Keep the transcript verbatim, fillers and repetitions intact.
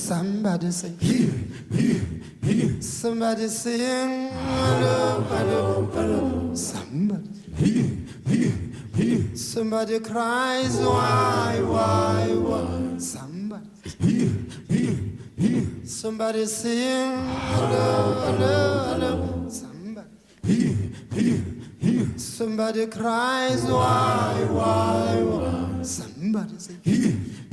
Somebody say, here, here, here. Somebody sing, hello, hello, hello. Somebody, here, here, here. Somebody cries, why, why, why. Somebody, here, here, here. Somebody sing, hello, hello, hello. Somebody, here, here, here. Somebody cries, why, why, why. Somebody say, here.